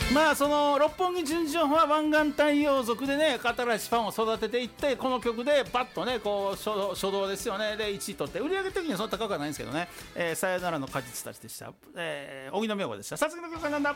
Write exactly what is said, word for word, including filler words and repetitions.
まあその六本木純情派は湾岸太陽族でね新しいファンを育てていってこの曲でパッとねこう初初動ですよねでいちい取って売り上げ的にはそんな高くはないんですけどね、えー、さよならの果実たちでした、えー、荻野目洋子でした。さつきの曲はなんだ